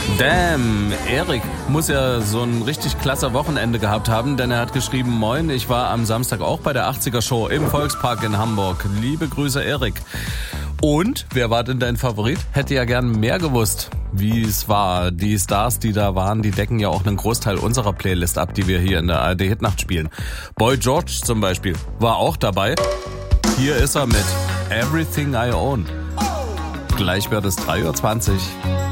Damn, Erik muss ja so ein richtig klasse Wochenende gehabt haben, denn er hat geschrieben, moin, ich war am Samstag auch bei der 80er Show im Volkspark in Hamburg. Liebe Grüße, Erik. Und, wer war denn dein Favorit? Hätte ja gern mehr gewusst, wie es war. Die Stars, die da waren, die decken ja auch einen Großteil unserer Playlist ab, die wir hier in der ARD Hitnacht spielen. Boy George zum Beispiel war auch dabei. Hier ist er mit Everything I Own. Gleich wird es 3:20 Uhr.